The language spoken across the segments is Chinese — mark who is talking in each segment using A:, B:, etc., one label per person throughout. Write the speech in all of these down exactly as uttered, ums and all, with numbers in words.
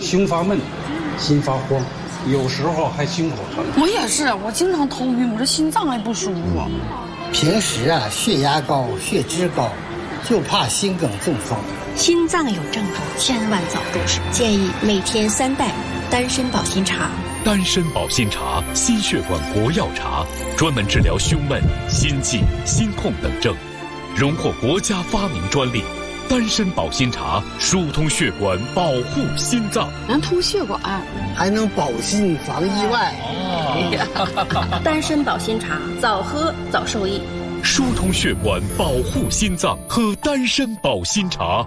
A: 胸发闷，心发慌，有时候还心口疼。
B: 我也是，我经常头晕，我这心脏还不舒服。
C: 平时啊，血压高，血脂高，就怕心梗中风。
D: 心脏有症状，千万早重视。建议每天三袋丹参保心茶。
E: 丹参保心茶，心血管国药茶，专门治疗胸闷、心悸、心痛等症，荣获国家发明专利。丹参保心茶疏通血管，保护心脏，
B: 能通血管，
C: 还能保心防意外。
D: 哦、丹参保心茶，早喝早受益。
E: 疏通血管，保护心脏，喝丹参保心茶。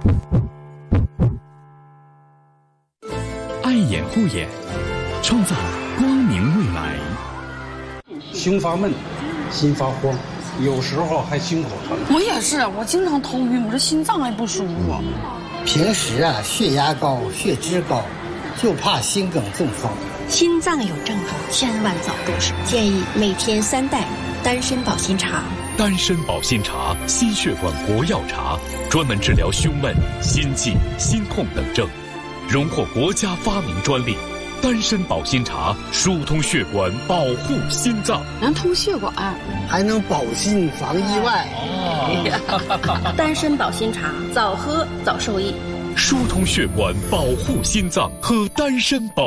F: 爱眼护眼，创造光明未来。
A: 胸发闷，心发慌，有时候还心口疼。
B: 我也是，我经常头晕，我这心脏还不舒服。
C: 平时啊，血压高，血脂高，就怕心梗中风。
D: 心脏有症状，千万早重视。建议每天三袋丹参保心茶。
E: 丹参保心茶，心血管国药茶，专门治疗胸闷、心悸、心痛等症，荣获国家发明专利。丹参保心茶疏通血管，保护心脏，
B: 能通血管，
C: 还能保心防意外。
D: 哦、丹参保心茶，早喝早受益。
E: 疏通血管，保护心脏，喝丹参保。